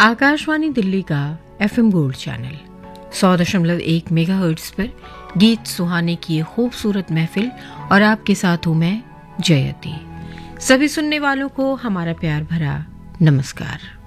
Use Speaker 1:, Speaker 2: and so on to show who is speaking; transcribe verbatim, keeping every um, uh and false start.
Speaker 1: आकाशवाणी दिल्ली का FM gold channel सौ दशमलव एक मेगाहर्ट्ज पर गीत सुहाने की ये खूबसूरत महफिल और आपके साथ हूं मैं जयती। सभी सुनने वालों को हमारा प्यार भरा नमस्कार।